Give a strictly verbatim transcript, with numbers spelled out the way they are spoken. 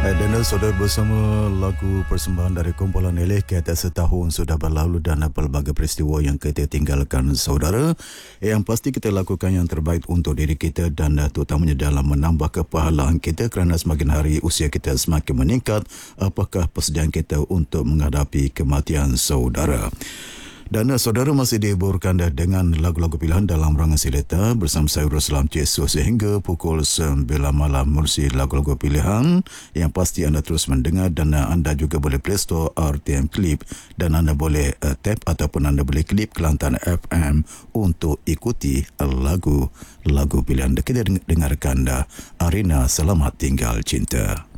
Dan saudara, bersama lagu persembahan dari kumpulan Eleh, kata setahun sudah berlalu dan pelbagai peristiwa yang kita tinggalkan saudara. Yang pasti kita lakukan yang terbaik untuk diri kita dan terutamanya dalam menambah kepahalaan kita kerana semakin hari usia kita semakin meningkat. Apakah persediaan kita untuk menghadapi kematian saudara? Dan saudara masih dihiburkan dengan lagu-lagu pilihan dalam rancangan Sileta bersama saya Ruslan Cesu sehingga pukul sembilan malam melalui lagu-lagu pilihan yang pasti anda terus mendengar, dan anda juga boleh Play Store R T M Clip dan anda boleh uh, tap ataupun anda boleh klik Kelantan F M untuk ikuti lagu-lagu pilihan. Kita dengarkan Arina Selamat Tinggal Cinta.